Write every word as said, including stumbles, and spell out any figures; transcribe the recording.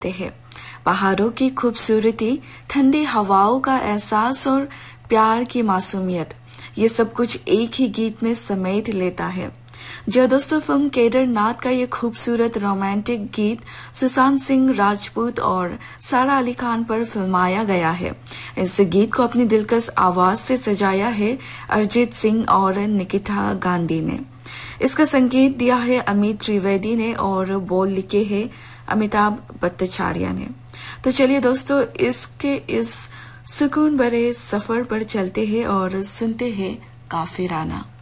हैं। पहाड़ों की खूबसूरती, ठंडी हवाओं का एहसास और प्यार की मासूमियत, ये सब कुछ एक ही गीत में समेट लेता है। जो दोस्तों फिल्म केदारनाथ का ये खूबसूरत रोमांटिक गीत सुशांत सिंह राजपूत और सारा अली खान पर फिल्माया गया है। इस गीत को अपनी दिलकश आवाज से सजाया है अरिजीत सिंह और निकिता गांधी ने। इसका संगीत दिया है अमित त्रिवेदी ने और बोल लिखे हैं अमिताभ भट्टाचार्य ने। तो चलिए दोस्तों, इसके इस सुकून भरे सफर पर चलते हैं और सुनते हैं काफिराना।